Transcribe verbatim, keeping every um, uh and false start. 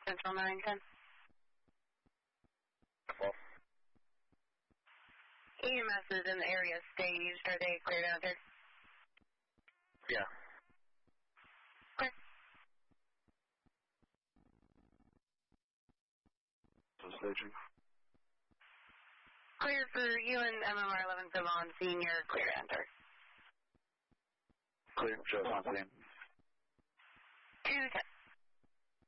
Central nine ten. Well, E M S is in the area staged. Are they cleared out there? yeah. Okay. So staging. Clear for you and M M R eleven Savon Senior. Clear to enter. Clear. Shows on scene. two ten.